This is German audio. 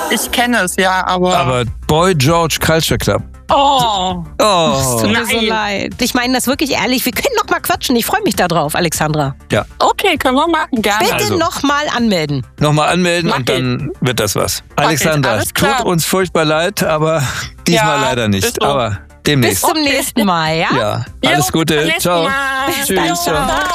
Ich kenne es, ja, Aber Boy George Culture Club. Oh. Es tut mir so leid. Ich meine das wirklich ehrlich. Wir können noch mal quatschen. Ich freue mich da drauf, Alexandra. Ja. Okay, können wir machen, gerne. Bitte noch mal anmelden. Nochmal anmelden und dann wird das was. Alexandra, alles klar. tut uns furchtbar leid, aber diesmal leider nicht. ist so. Aber demnächst. Bis zum nächsten Mal, ja? Ja, alles Jo, Gute. bis zum nächsten Ciao. Mal. Tschüss. Ciao. Ciao.